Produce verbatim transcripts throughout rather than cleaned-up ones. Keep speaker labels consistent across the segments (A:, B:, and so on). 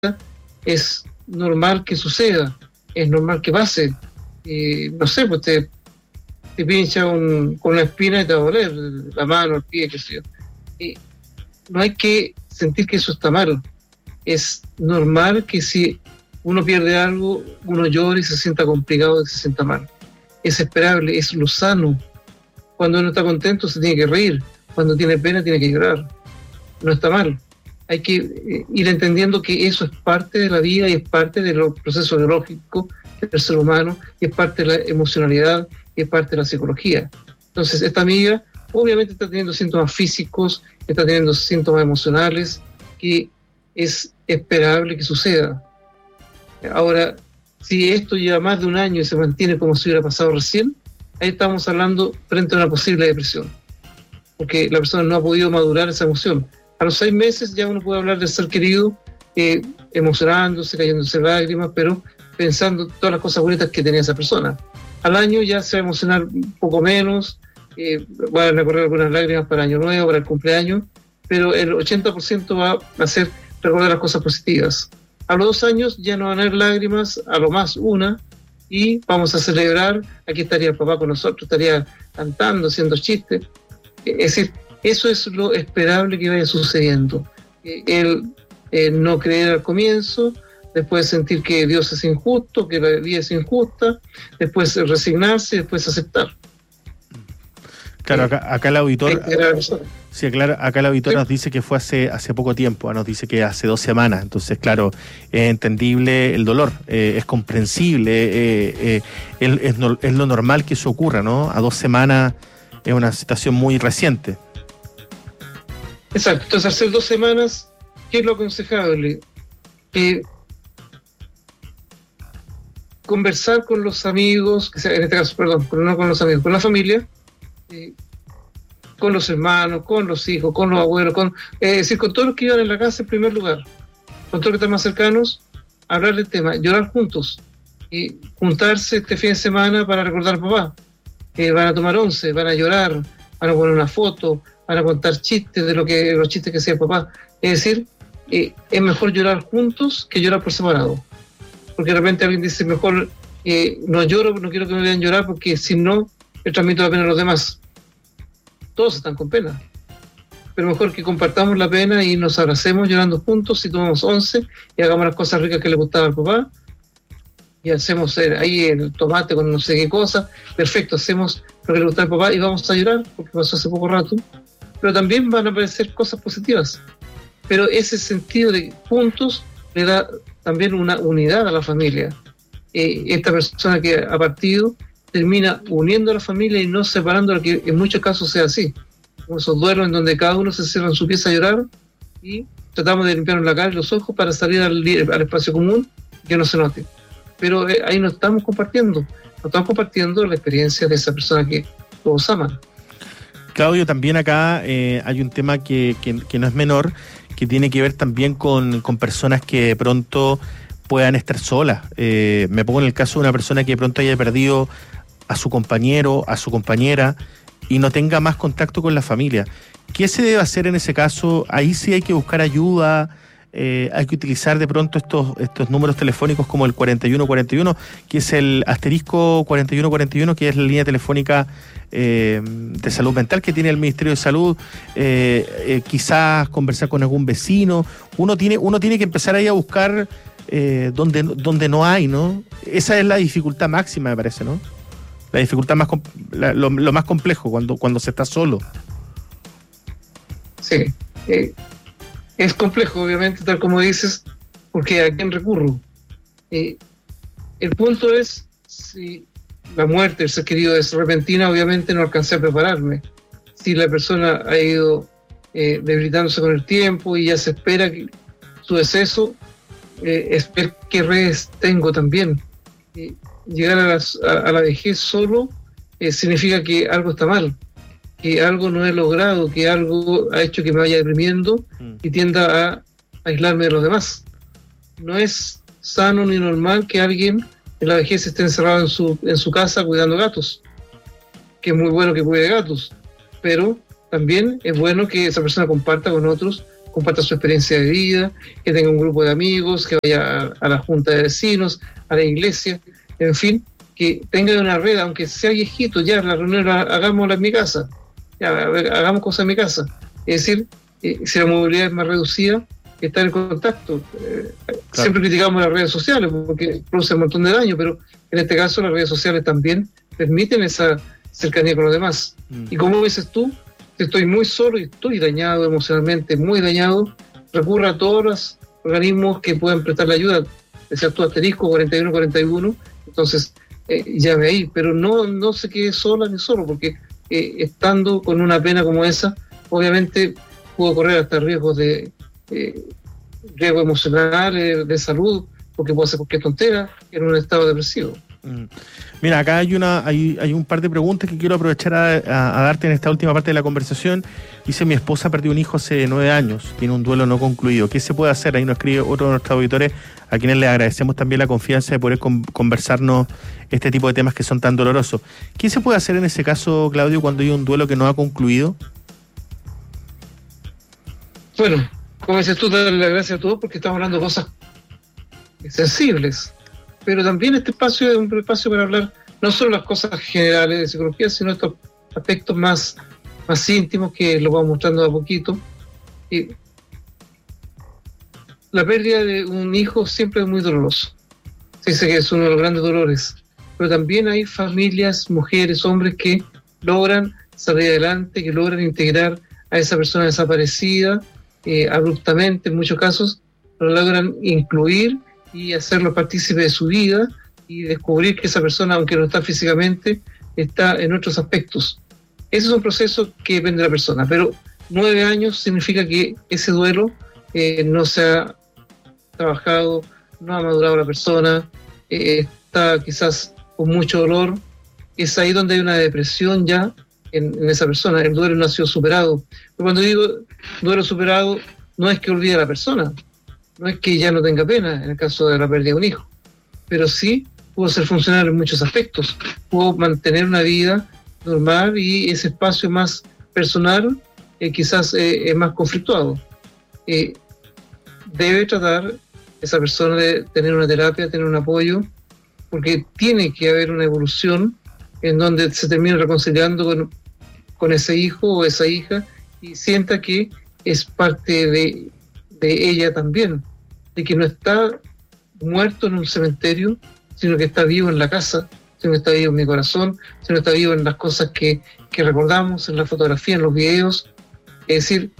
A: es normal que suceda, es normal que pase. Eh, no sé, pues te, te pincha un, con una espina y te va a doler la mano, el pie, qué sé yo. Eh, no hay que sentir que eso está mal. Es normal que si uno pierde algo, uno llore y se sienta complicado y se sienta mal. Es esperable, es lo sano. Cuando uno está contento se tiene que reír, cuando tiene pena tiene que llorar. No está mal. Hay que eh, ir entendiendo que eso es parte de la vida y es parte de los procesos biológicos del ser humano, y es parte de la emocionalidad y es parte de la psicología. Entonces, esta amiga obviamente está teniendo síntomas físicos, está teniendo síntomas emocionales, que es esperable que suceda. Ahora, si esto lleva más de un año y se mantiene como si hubiera pasado recién, ahí estamos hablando frente a una posible depresión, porque la persona no ha podido madurar esa emoción. A los seis meses ya uno puede hablar del ser querido, eh, emocionándose, cayéndose lágrimas, pero pensando todas las cosas bonitas que tenía esa persona. Al año ya se va a emocionar un poco menos, eh, van a recorrer algunas lágrimas para Año Nuevo, para el cumpleaños, pero el ochenta por ciento va a ser recordar las cosas positivas. A los dos años ya no van a haber lágrimas, a lo más una, y vamos a celebrar. Aquí estaría el papá con nosotros, estaría cantando, haciendo chistes. Es decir, eso es lo esperable que vaya sucediendo. El eh, no creer al comienzo, después sentir que Dios es injusto, que la vida es injusta, después resignarse, después aceptar.
B: Claro, acá, acá el auditor, sí, claro, acá el auditor sí. nos dice que fue hace hace poco tiempo, nos dice que hace dos semanas, entonces claro, es entendible el dolor, eh, es comprensible, eh, eh, es, es, es lo normal que eso ocurra, ¿no? A dos semanas es una situación muy reciente.
A: Exacto, entonces hace dos semanas, ¿qué es lo aconsejable? Eh, conversar con los amigos, en este caso, perdón, no con los amigos, con la familia, eh, con los hermanos, con los hijos, con los abuelos, con, es decir, con todos los que iban en la casa en primer lugar, con todos los que están más cercanos, hablar del tema, llorar juntos, y juntarse este fin de semana para recordar al papá, que van a tomar once, van a llorar, van a poner una foto, van a contar chistes de lo que los chistes que hacía el papá. Es decir, eh, es mejor llorar juntos que llorar por separado. Porque de repente alguien dice, mejor eh, no lloro, no quiero que me vean llorar, porque si no, le transmito la pena a los demás. Todos están con pena. Pero mejor que compartamos la pena y nos abracemos llorando juntos y tomamos once y hagamos las cosas ricas que le gustaba al papá. Y hacemos ahí el tomate con no sé qué cosa. Perfecto, hacemos lo que le gustaba al papá y vamos a llorar, porque pasó hace poco rato. Pero también van a aparecer cosas positivas. Pero ese sentido de juntos le da también una unidad a la familia. Eh, esta persona que ha partido termina uniendo a la familia y no separándola, que en muchos casos sea así. Como esos duelos en donde cada uno se cierra en su pieza a llorar y tratamos de limpiarnos la cara y los ojos para salir al, al espacio común y que no se note. Pero eh, ahí no estamos compartiendo, no estamos compartiendo la experiencia de esa persona que todos aman.
B: Claudio, también acá eh, hay un tema que, que, que no es menor, que tiene que ver también con, con personas que de pronto puedan estar solas. Eh, me pongo en el caso de una persona que de pronto haya perdido a su compañero, a su compañera, y no tenga más contacto con la familia. ¿Qué se debe hacer en ese caso? Ahí sí hay que buscar ayuda, eh, hay que utilizar de pronto estos, estos números telefónicos como el cuarenta y uno cuarenta y uno, que es el asterisco cuarenta y uno cuarenta y uno, que es la línea telefónica eh, de salud mental que tiene el Ministerio de Salud. eh, eh, quizás conversar con algún vecino. Uno tiene, uno tiene que empezar ahí a buscar eh, donde, donde no hay, ¿no? Esa es la dificultad máxima, me parece, ¿no? La dificultad más, la, lo, lo más complejo cuando, cuando se está solo.
A: Sí, eh, es complejo, obviamente, tal como dices, porque ¿a quién recurro? Eh, el punto es, si la muerte, el ser querido es repentina, obviamente no alcancé a prepararme. Si la persona ha ido eh, debilitándose con el tiempo y ya se espera que su deceso, eh, es ver qué redes tengo también. Eh, llegar a, las, a, a la vejez solo eh, significa que algo está mal, que algo no he logrado, que algo ha hecho que me vaya deprimiendo y tienda a aislarme de los demás. No es sano ni normal que alguien en la vejez esté encerrado en su, en su casa cuidando gatos, que es muy bueno que cuide gatos, pero también es bueno que esa persona comparta con otros comparta su experiencia de vida, que tenga un grupo de amigos, que vaya a, a la junta de vecinos, a la iglesia, en fin, que tenga una red, aunque sea viejito, ya la reunión la, hagámosla en mi casa, ya, hagamos cosas en mi casa. Es decir, eh, si la movilidad es más reducida, estar en contacto. Eh, claro. Siempre criticamos las redes sociales porque producen un montón de daño, pero en este caso las redes sociales también permiten esa cercanía con los demás. Mm. Y como dices tú, estoy muy solo y estoy dañado emocionalmente, muy dañado, recurra a todos los organismos que puedan prestarle ayuda, decía tu asterisco cuarenta y uno cuarenta y uno, entonces eh, llame ahí, pero no, no se quede sola ni solo, porque eh, estando con una pena como esa, obviamente puedo correr hasta riesgos de eh, riesgo emocional, eh, de salud, porque puedo hacer cualquier tontera en un estado depresivo.
B: Mm. Mira, acá hay una hay, hay un par de preguntas que quiero aprovechar a, a, a darte en esta última parte de la conversación. Dice, mi esposa perdió un hijo hace nueve años, tiene un duelo no concluido. ¿Qué se puede hacer? Ahí nos escribe otro de nuestros auditores, a quienes le agradecemos también la confianza de poder con, conversarnos este tipo de temas que son tan dolorosos. ¿Qué se puede hacer en ese caso, Claudio, cuando hay un duelo que no ha concluido?
A: Bueno, como dices tú, darle las gracias a todos porque estamos hablando de cosas sensibles. Pero también este espacio es un espacio para hablar no solo las cosas generales de psicología, sino estos aspectos más, más íntimos que lo vamos mostrando de a poquito. Y la pérdida de un hijo siempre es muy doloroso. Se dice que es uno de los grandes dolores. Pero también hay familias, mujeres, hombres que logran salir adelante, que logran integrar a esa persona desaparecida eh, abruptamente, en muchos casos, lo logran incluir y hacerlo partícipe de su vida y descubrir que esa persona, aunque no está físicamente, está en otros aspectos. Ese es un proceso que depende de la persona, pero nueve años significa que ese duelo eh, no se ha trabajado, no ha madurado la persona, eh, está quizás con mucho dolor. Es ahí donde hay una depresión ya en, en esa persona, el duelo no ha sido superado. Pero cuando digo duelo superado, no es que olvide a la persona, no es que ya no tenga pena en el caso de la pérdida de un hijo, pero sí pudo ser funcional en muchos aspectos, pudo mantener una vida normal y ese espacio más personal eh, quizás eh, es más conflictuado. Eh, debe tratar esa persona de tener una terapia, tener un apoyo, porque tiene que haber una evolución en donde se termine reconciliando con, con ese hijo o esa hija y sienta que es parte de, de ella también, de que no está muerto en un cementerio, sino que está vivo en la casa, sino que está vivo en mi corazón, sino que está vivo en las cosas que, que recordamos, en la fotografía, en los videos. Es decir,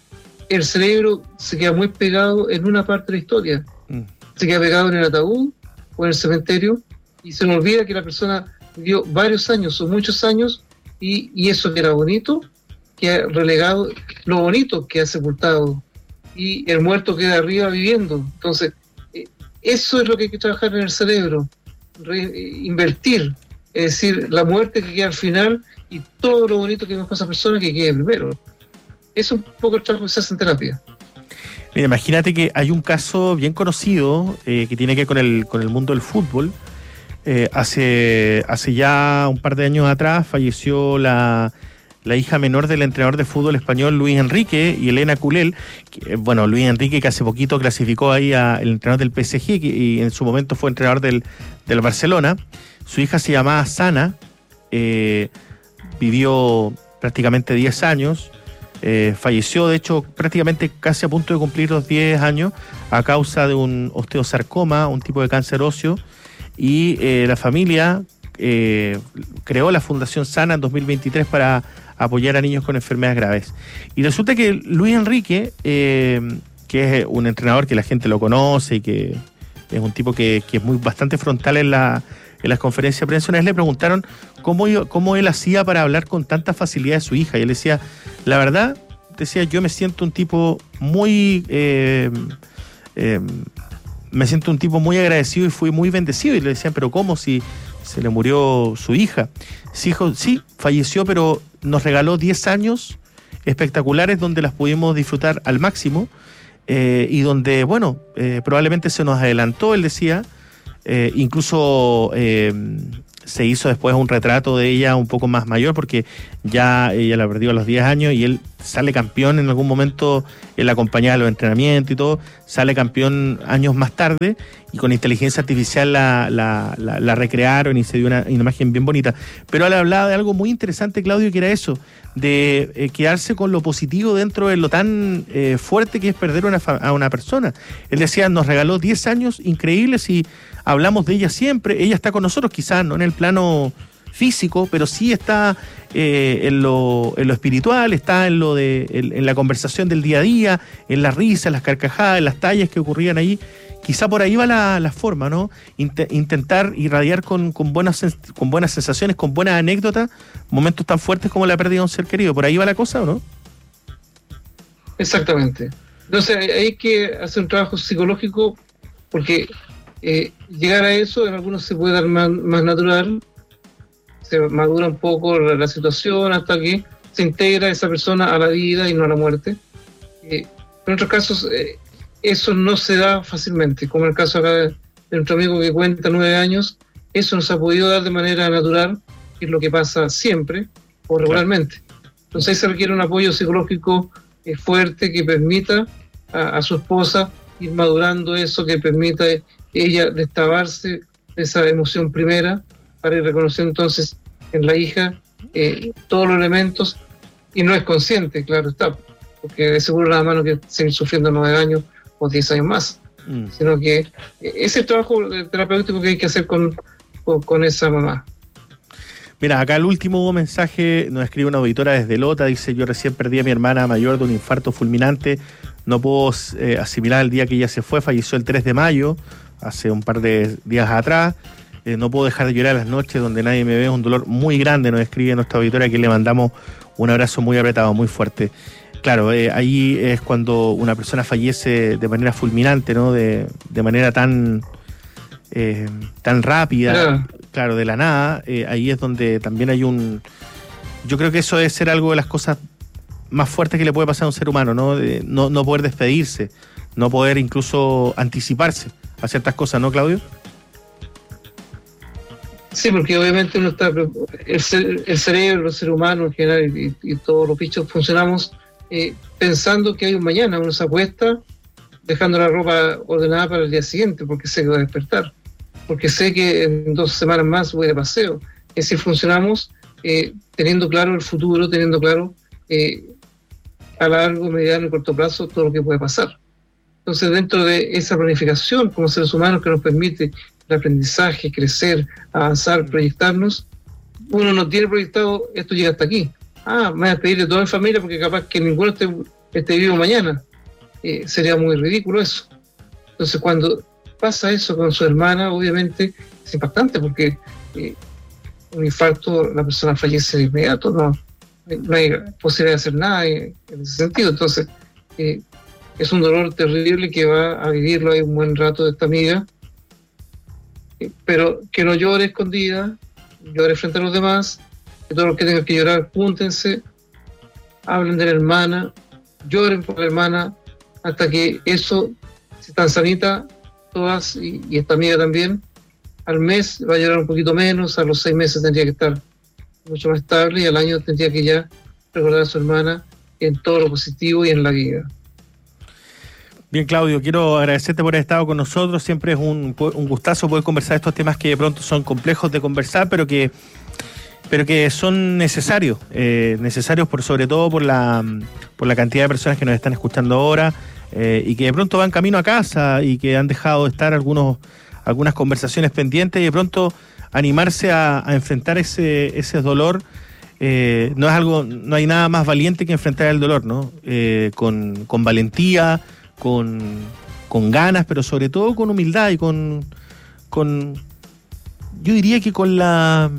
A: el cerebro se queda muy pegado en una parte de la historia, mm. se queda pegado en el ataúd o en el cementerio y se nos olvida que la persona vivió varios años o muchos años y, y eso que era bonito, que ha relegado lo bonito que ha sepultado y el muerto queda arriba viviendo. Entonces, eh, eso es lo que hay que trabajar en el cerebro, re, eh, invertir, es decir, la muerte que queda al final y todo lo bonito que nos pasa a esa persona que quede primero. Es un poco el trabajo que se hace en terapia.
B: Mira, imagínate que hay un caso bien conocido eh, que tiene que ver con el, con el mundo del fútbol. Eh, hace, hace ya un par de años atrás falleció la... la hija menor del entrenador de fútbol español Luis Enrique y Elena Culel. Que, bueno, Luis Enrique que hace poquito clasificó ahí al entrenador del P S G que, y en su momento fue entrenador del, del Barcelona. Su hija se llamaba Sana, eh, vivió prácticamente diez años, eh, falleció de hecho prácticamente casi a punto de cumplir los diez años a causa de un osteosarcoma, un tipo de cáncer óseo, y eh, la familia eh, creó la Fundación Sana en dos mil veintitrés para apoyar a niños con enfermedades graves. Y resulta que Luis Enrique, eh, que es un entrenador que la gente lo conoce y que es un tipo que, que es muy bastante frontal en, la, en las conferencias de prensa, una vez le preguntaron cómo, cómo él hacía para hablar con tanta facilidad de su hija. Y él decía, la verdad, decía, yo me siento un tipo muy... Eh, eh, me siento un tipo muy agradecido y fui muy bendecido. Y le decían, pero ¿cómo si se le murió su hija? Sí, hijo, sí, falleció, pero nos regaló diez años espectaculares donde las pudimos disfrutar al máximo eh, y donde, bueno, eh, probablemente se nos adelantó, él decía, eh, incluso eh, se hizo después un retrato de ella un poco más mayor porque ya ella la perdió a los diez años y él sale campeón en algún momento, él acompañaba a los entrenamientos y todo, sale campeón años más tarde y con inteligencia artificial la, la, la, la recrearon y se dio una, una imagen bien bonita. Pero él hablaba de algo muy interesante, Claudio, que era eso, de eh, quedarse con lo positivo dentro de lo tan eh, fuerte que es perder una fa- a una persona. Él decía, nos regaló diez años increíbles y hablamos de ella siempre, ella está con nosotros, quizás no en el plano físico, pero sí está eh, en, lo, en lo espiritual, está en lo de en, en la conversación del día a día, en la risa, en las carcajadas, en las tallas que ocurrían ahí. Quizá por ahí va la, la forma, ¿no? Int- intentar irradiar con, con, buenas, con buenas sensaciones, con buenas anécdotas, momentos tan fuertes como la pérdida de un ser querido. ¿Por ahí va la cosa o no?
A: Exactamente. Entonces hay que hacer un trabajo psicológico porque eh, llegar a eso en algunos se puede dar más, más natural, se madura un poco la, la situación hasta que se integra esa persona a la vida y no a la muerte. Eh, pero en otros casos eh, eso no se da fácilmente, como el caso acá de, de nuestro amigo que cuenta nueve años, eso no se ha podido dar de manera natural, que es lo que pasa siempre o regularmente. Entonces ahí se requiere un apoyo psicológico eh, fuerte que permita a, a su esposa ir madurando eso, que permita a ella destrabarse de esa emoción primera para ir reconociendo entonces en la hija eh, todos los elementos, y no es consciente, claro está, porque de seguro nada más no quiere seguir sufriendo nueve años o diez años más, mm. sino que eh, ese es el trabajo terapéutico que hay que hacer con, con, con esa mamá.
B: Mira, acá el último mensaje nos escribe una auditora desde Lota, dice, yo recién perdí a mi hermana mayor de un infarto fulminante, no puedo eh, asimilar el día que ella se fue, falleció el tres de mayo, hace un par de días atrás. Eh, no puedo dejar de llorar las noches donde nadie me ve, es un dolor muy grande, nos escribe nuestra auditora, que le mandamos un abrazo muy apretado, muy fuerte. Claro, eh, ahí es cuando una persona fallece de manera fulminante, ¿no? De, de manera tan, eh, tan rápida, claro, claro de la nada, eh, ahí es donde también hay un... Yo creo que eso debe ser algo de las cosas más fuertes que le puede pasar a un ser humano, ¿no? De no, no poder despedirse, no poder incluso anticiparse a ciertas cosas, ¿no, Claudio?
A: Sí, porque obviamente uno está, el, ser, el cerebro, el ser humano en general y, y todos los bichos funcionamos eh, pensando que hay un mañana. Uno se acuesta dejando la ropa ordenada para el día siguiente porque sé que va a despertar, porque sé que en dos semanas más voy de paseo. Es decir, funcionamos eh, teniendo claro el futuro, teniendo claro eh, a largo, mediano y corto plazo todo lo que puede pasar. Entonces, dentro de esa planificación como seres humanos que nos permite el aprendizaje, crecer, avanzar, proyectarnos, uno no tiene proyectado, esto llega hasta aquí. Ah, me voy a despedir de toda mi familia porque capaz que ninguno esté, esté vivo mañana. Eh, sería muy ridículo eso. Entonces, cuando pasa eso con su hermana, obviamente es impactante porque eh, un infarto, la persona fallece de inmediato, no, no hay posibilidad de hacer nada en, en ese sentido. Entonces, eh, es un dolor terrible que va a vivirlo ahí un buen rato de esta amiga, pero que no llore escondida, llore frente a los demás, que todos los que tengan que llorar, júntense, hablen de la hermana, lloren por la hermana, hasta que eso, si están sanitas todas, y, y esta amiga también, al mes va a llorar un poquito menos, a los seis meses tendría que estar mucho más estable, y al año tendría que ya recordar a su hermana en todo lo positivo y en la vida.
B: Bien, Claudio, quiero agradecerte por haber estado con nosotros. Siempre es un, un gustazo poder conversar estos temas que de pronto son complejos de conversar, pero que pero que son necesarios, eh, necesarios por sobre todo por la por la cantidad de personas que nos están escuchando ahora eh, y que de pronto van camino a casa y que han dejado de estar algunos algunas conversaciones pendientes y de pronto animarse a, a enfrentar ese ese dolor. Eh, no es algo, no hay nada más valiente que enfrentar el dolor, ¿no? Eh, con, con valentía, con, con ganas, pero sobre todo con humildad y con, con yo diría que con la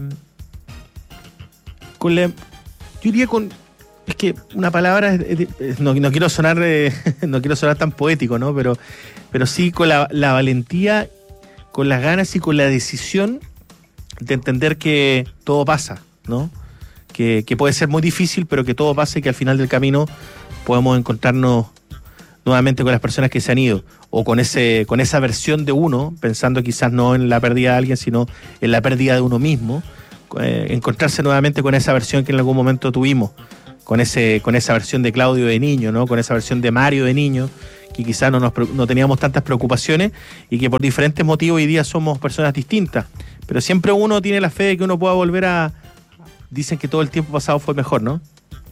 B: con la yo diría con es que una palabra es, es, no, no quiero sonar eh, no quiero sonar tan poético, ¿no? Pero pero sí con la, la valentía, con las ganas y con la decisión de entender que todo pasa, ¿no? Que, que puede ser muy difícil, pero que todo pasa y que al final del camino podemos encontrarnos nuevamente con las personas que se han ido, o con ese con esa versión de uno, pensando quizás no en la pérdida de alguien, sino en la pérdida de uno mismo, eh, encontrarse nuevamente con esa versión que en algún momento tuvimos, con ese con esa versión de Claudio de niño, ¿no? Con esa versión de Mario de niño, que quizás no, nos, no teníamos tantas preocupaciones y que por diferentes motivos hoy día somos personas distintas. Pero siempre uno tiene la fe de que uno pueda volver a... Dicen que todo el tiempo pasado fue mejor, ¿no?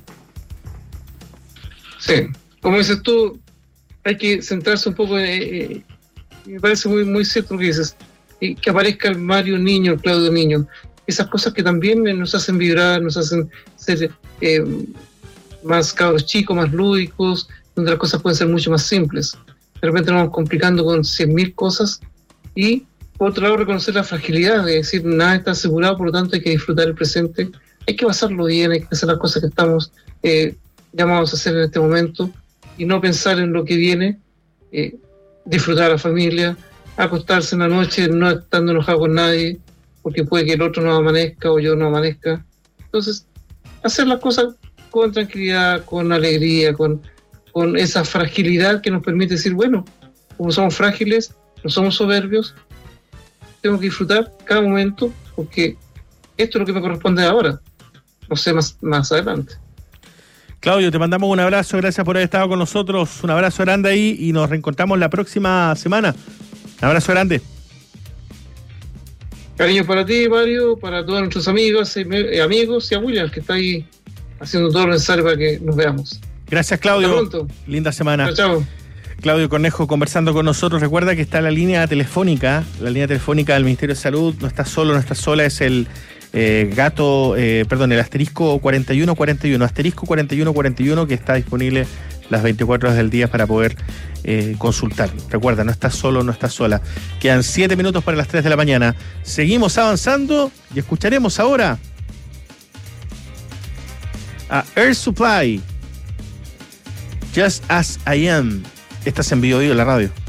A: Sí, como dices tú, hay que centrarse un poco en... Eh, me parece muy, muy cierto lo que dices, eh, que aparezca el Mario niño, el Claudio niño. Esas cosas que también nos hacen vibrar, nos hacen ser eh, más cabros chicos, más lúdicos, donde las cosas pueden ser mucho más simples. De repente nos vamos complicando con cien mil cosas y, por otro lado, reconocer la fragilidad, de decir, nada está asegurado, por lo tanto hay que disfrutar el presente, hay que pasarlo bien, hay que hacer las cosas que estamos eh, llamados a hacer en este momento y no pensar en lo que viene, eh, disfrutar a la familia, acostarse en la noche no estando enojado con nadie, porque puede que el otro no amanezca o yo no amanezca. Entonces, hacer las cosas con tranquilidad, con alegría, con, con esa fragilidad que nos permite decir, bueno, como somos frágiles, no somos soberbios, tengo que disfrutar cada momento, porque esto es lo que me corresponde ahora, no sé más, más adelante.
B: Claudio, te mandamos un abrazo, gracias por haber estado con nosotros, un abrazo grande ahí y nos reencontramos la próxima semana. Un abrazo grande.
A: Cariño para ti, Mario, para todos nuestros amigos, eh, amigos y a William, que está ahí haciendo todo lo necesario para que nos veamos.
B: Gracias, Claudio.
A: Hasta pronto.
B: Linda semana.
A: Chao, chao.
B: Claudio Cornejo conversando con nosotros. Recuerda que está la línea telefónica, la línea telefónica del Ministerio de Salud. No está solo, no está sola, es el eh, gato, eh, perdón, el asterisco cuarenta y uno cuarenta y uno, asterisco cuarenta y uno cuarenta y uno, que está disponible las veinticuatro horas del día para poder eh, consultar. Recuerda, no estás solo, no estás sola. Quedan siete minutos para las tres de la mañana. Seguimos avanzando y escucharemos ahora a Air Supply, Just As I Am. Estás en Vivo Vivo en la radio.